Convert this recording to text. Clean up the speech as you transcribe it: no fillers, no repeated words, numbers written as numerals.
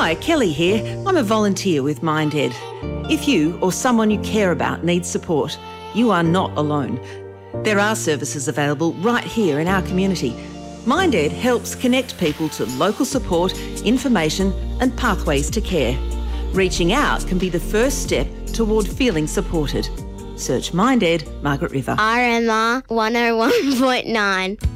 Hi, Kelly here. I'm a volunteer with MindEd. If you or someone you care about needs support, you are not alone. There are services available right here in our community. MindEd helps connect people to local support, information and pathways to care. Reaching out can be the first step toward feeling supported. Search MindEd, Margaret River. RMR 101.9.